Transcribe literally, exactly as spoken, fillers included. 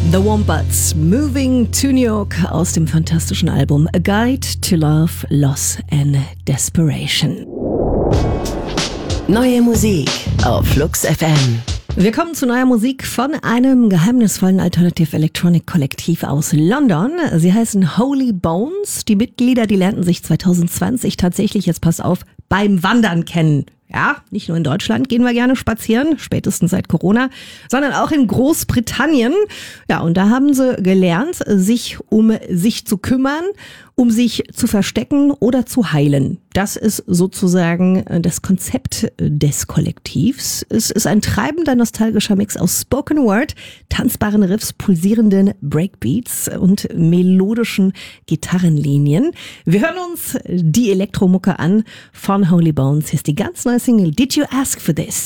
The Wombats, Moving to New York aus dem fantastischen Album A Guide to Love, Loss and Desperation. Neue Musik auf Flux F M. Wir kommen zu neuer Musik von einem geheimnisvollen Alternative Electronic Kollektiv aus London. Sie heißen Holy Bones. Die Mitglieder, die lernten sich zwanzig zwanzig tatsächlich, jetzt pass auf, beim Wandern kennen. Ja, nicht nur in Deutschland gehen wir gerne spazieren, spätestens seit Corona, sondern auch in Großbritannien. Ja, und da haben sie gelernt, sich um sich zu kümmern, um sich zu verstecken oder zu heilen. Das ist sozusagen das Konzept des Kollektivs. Es ist ein treibender, nostalgischer Mix aus Spoken Word, tanzbaren Riffs, pulsierenden Breakbeats und melodischen Gitarrenlinien. Wir hören uns die Elektromucke an von Holy Bones. Hier ist die ganz neue Single Did You Ask for This?